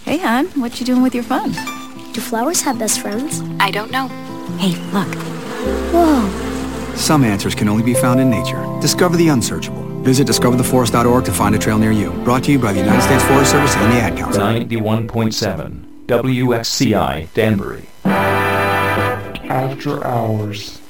Hey, hon, what you doing with your phone? Do flowers have best friends? I don't know. Hey, look. Whoa. Some answers can only be found in nature. Discover the unsearchable. Visit discovertheforest.org to find a trail near you. Brought to you by the United States Forest Service and the Ad Council. 91.7 WXCI Danbury. After Hours.